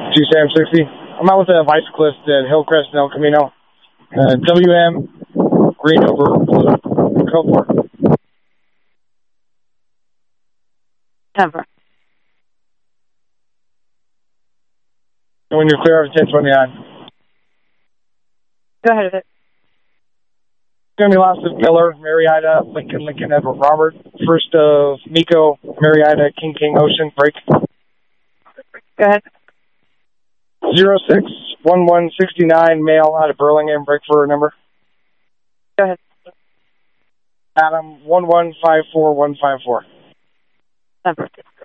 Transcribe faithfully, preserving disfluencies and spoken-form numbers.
two Sam sixty. I'm out with a bicyclist at Hillcrest and El Camino. Uh, W M, green over blue. Go for it. Denver. When you're clear of ten twenty-nine. Go ahead with it. It's going to be lots of Miller, Marietta, Lincoln, Lincoln, Edward, Robert. First of Miko, Marietta, King, King, Ocean, break. Go ahead. zero six one one six nine, male out of Burlingame, break for a number. Go ahead. Adam, one one five four one five four. Denver.